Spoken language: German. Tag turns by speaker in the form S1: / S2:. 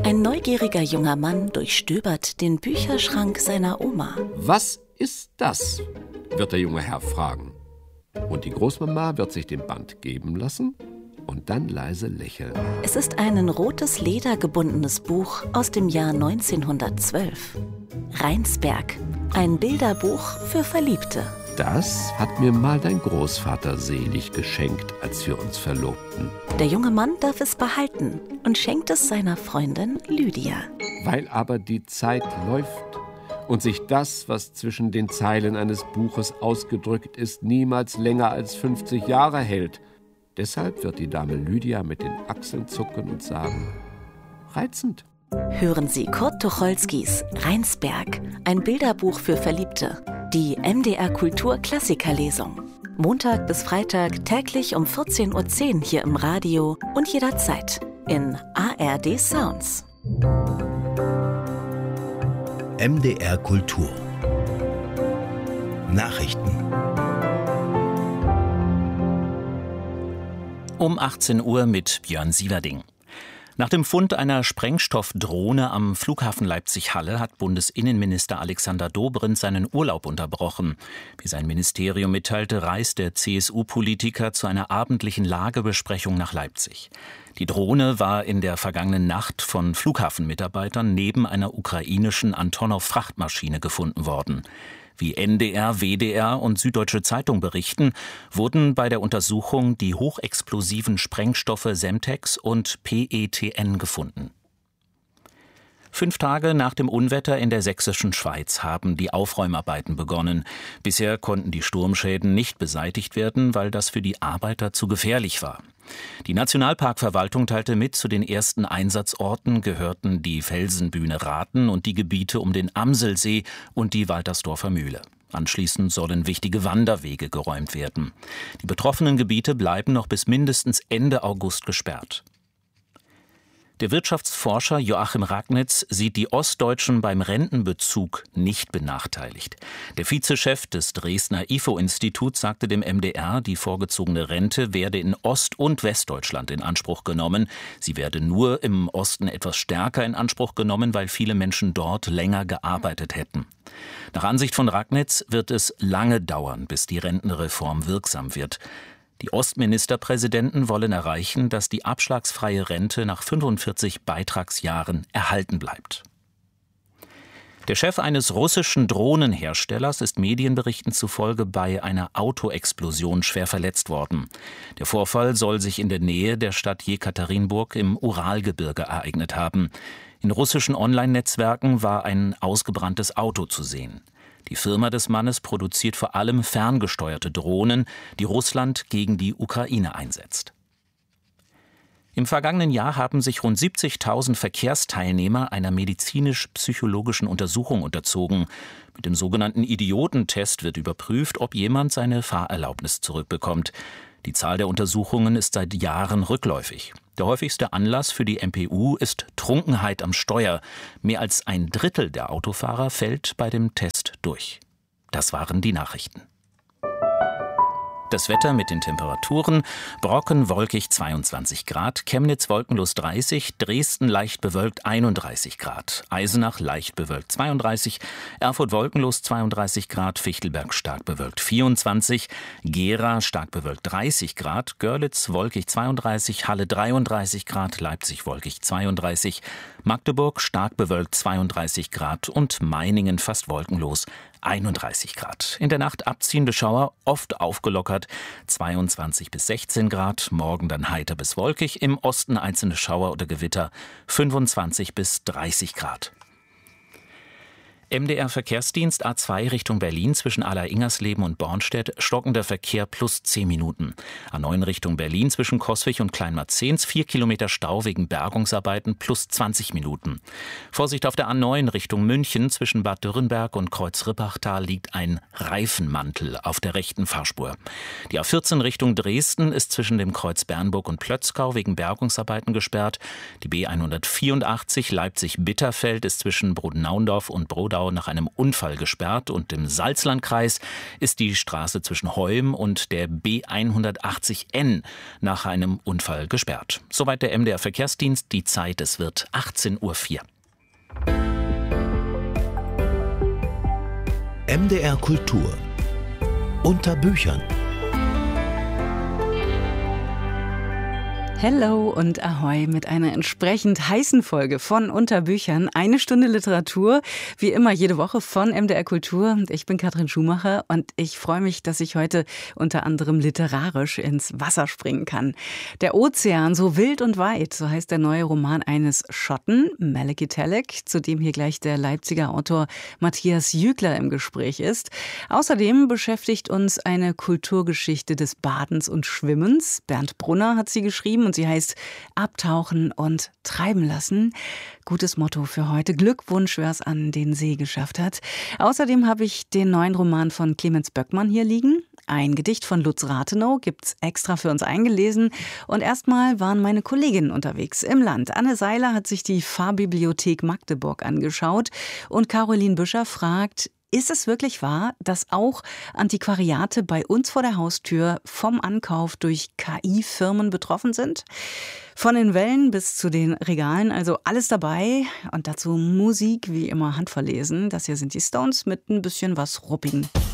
S1: Ein neugieriger junger Mann durchstöbert den Bücherschrank seiner Oma.
S2: Was ist das? Wird der junge Herr fragen. Und die Großmama wird sich den Band geben lassen und dann leise lächeln.
S1: Es ist ein in rotes Leder gebundenes Buch aus dem Jahr 1912. Rheinsberg, ein Bilderbuch für Verliebte.
S2: Das hat mir mal dein Großvater selig geschenkt, als wir uns verlobten.
S1: Der junge Mann darf es behalten und schenkt es seiner Freundin Lydia.
S2: Weil aber die Zeit läuft und sich das, was zwischen den Zeilen eines Buches ausgedrückt ist, niemals länger als 50 Jahre hält. Deshalb wird die Dame Lydia mit den Achseln zucken und sagen: reizend.
S1: Hören Sie Kurt Tucholskys Rheinsberg, ein Bilderbuch für Verliebte. Die MDR Kultur Klassikerlesung. Montag bis Freitag täglich um 14:10 Uhr hier im Radio und jederzeit in ARD Sounds.
S3: MDR Kultur. Nachrichten.
S4: Um 18 Uhr mit Björn Sieverding. Nach dem Fund einer Sprengstoffdrohne am Flughafen Leipzig-Halle hat Bundesinnenminister Alexander Dobrindt seinen Urlaub unterbrochen. Wie sein Ministerium mitteilte, reist der CSU-Politiker zu einer abendlichen Lagebesprechung nach Leipzig. Die Drohne war in der vergangenen Nacht von Flughafenmitarbeitern neben einer ukrainischen Antonov-Frachtmaschine gefunden worden. Wie NDR, WDR und Süddeutsche Zeitung berichten, wurden bei der Untersuchung die hochexplosiven Sprengstoffe Semtex und PETN gefunden. 5 Tage nach dem Unwetter in der sächsischen Schweiz haben die Aufräumarbeiten begonnen. Bisher konnten die Sturmschäden nicht beseitigt werden, weil das für die Arbeiter zu gefährlich war. Die Nationalparkverwaltung teilte mit, zu den ersten Einsatzorten gehörten die Felsenbühne Rathen und die Gebiete um den Amselsee und die Waltersdorfer Mühle. Anschließend sollen wichtige Wanderwege geräumt werden. Die betroffenen Gebiete bleiben noch bis mindestens Ende August gesperrt. Der Wirtschaftsforscher Joachim Ragnitz sieht die Ostdeutschen beim Rentenbezug nicht benachteiligt. Der Vizechef des Dresdner IFO-Instituts sagte dem MDR, die vorgezogene Rente werde in Ost- und Westdeutschland in Anspruch genommen. Sie werde nur im Osten etwas stärker in Anspruch genommen, weil viele Menschen dort länger gearbeitet hätten. Nach Ansicht von Ragnitz wird es lange dauern, bis die Rentenreform wirksam wird. Die Ostministerpräsidenten wollen erreichen, dass die abschlagsfreie Rente nach 45 Beitragsjahren erhalten bleibt. Der Chef eines russischen Drohnenherstellers ist Medienberichten zufolge bei einer Autoexplosion schwer verletzt worden. Der Vorfall soll sich in der Nähe der Stadt Jekaterinburg im Uralgebirge ereignet haben. In russischen Online-Netzwerken war ein ausgebranntes Auto zu sehen. Die Firma des Mannes produziert vor allem ferngesteuerte Drohnen, die Russland gegen die Ukraine einsetzt. Im vergangenen Jahr haben sich rund 70.000 Verkehrsteilnehmer einer medizinisch-psychologischen Untersuchung unterzogen. Mit dem sogenannten Idiotentest wird überprüft, ob jemand seine Fahrerlaubnis zurückbekommt. Die Zahl der Untersuchungen ist seit Jahren rückläufig. Der häufigste Anlass für die MPU ist Trunkenheit am Steuer. Mehr als 1/3 der Autofahrer fällt bei dem Test durch. Das waren die Nachrichten. Das Wetter mit den Temperaturen: Brocken wolkig 22 Grad, Chemnitz wolkenlos 30, Dresden leicht bewölkt 31 Grad, Eisenach leicht bewölkt 32, Erfurt wolkenlos 32 Grad, Fichtelberg stark bewölkt 24, Gera stark bewölkt 30 Grad, Görlitz wolkig 32, Halle 33 Grad, Leipzig wolkig 32, Magdeburg stark bewölkt 32 Grad und Meiningen fast wolkenlos 31 Grad. In der Nacht abziehende Schauer, oft aufgelockert, 22 bis 16 Grad. Morgen dann heiter bis wolkig. Im Osten einzelne Schauer oder Gewitter, 25 bis 30 Grad. MDR-Verkehrsdienst A2 Richtung Berlin zwischen Aller-Ingersleben und Bornstedt, stockender Verkehr plus 10 Minuten. A9 Richtung Berlin zwischen Coswig und Kleinmarzens, 4 Kilometer Stau wegen Bergungsarbeiten plus 20 Minuten. Vorsicht auf der A9 Richtung München zwischen Bad Dürrenberg und Kreuz-Rippachtal liegt ein Reifenmantel auf der rechten Fahrspur. Die A14 Richtung Dresden ist zwischen dem Kreuz Bernburg und Plötzkau wegen Bergungsarbeiten gesperrt. Die B184 Leipzig-Bitterfeld ist zwischen Brodenauendorf und Brodau Breisgau nach einem Unfall gesperrt und im Salzlandkreis ist die Straße zwischen Heum und der B180N nach einem Unfall gesperrt. Soweit der MDR Verkehrsdienst. Die Zeit, es wird 18:04 Uhr.
S3: MDR Kultur unter Büchern.
S5: Hello und Ahoi mit einer entsprechend heißen Folge von Unter Büchern. 1 Stunde Literatur, wie immer jede Woche von MDR Kultur. Ich bin Katrin Schumacher und ich freue mich, dass ich heute unter anderem literarisch ins Wasser springen kann. Der Ozean, so wild und weit, so heißt der neue Roman eines Schotten, Malachy Tallack, zu dem hier gleich der Leipziger Autor Matthias Jügler im Gespräch ist. Außerdem beschäftigt uns eine Kulturgeschichte des Badens und Schwimmens. Bernd Brunner hat sie geschrieben und sie heißt Abtauchen und treiben lassen. Gutes Motto für heute. Glückwunsch, wer es an den See geschafft hat. Außerdem habe ich den neuen Roman von Clemens Böckmann hier liegen. Ein Gedicht von Lutz Rathenow gibt's extra für uns eingelesen. Und erstmal waren meine Kolleginnen unterwegs im Land. Anne Seiler hat sich die Pfarrbibliothek Magdeburg angeschaut und Caroline Büscher fragt: Ist es wirklich wahr, dass auch Antiquariate bei uns vor der Haustür vom Ankauf durch KI-Firmen betroffen sind? Von den Wellen bis zu den Regalen, also alles dabei. Und dazu Musik, wie immer handverlesen. Das hier sind die Stones mit ein bisschen was Ruppigem.